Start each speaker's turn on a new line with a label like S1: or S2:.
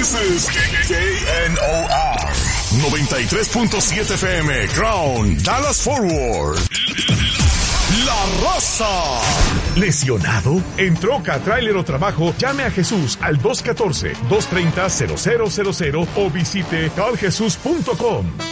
S1: This is KNOR 93.7 FM, Crown, Dallas Fort Worth. La Raza. ¿Lesionado? ¿En troca, tráiler o trabajo? Llame a Jesús al 214-230-0000 o visite carljesus.com.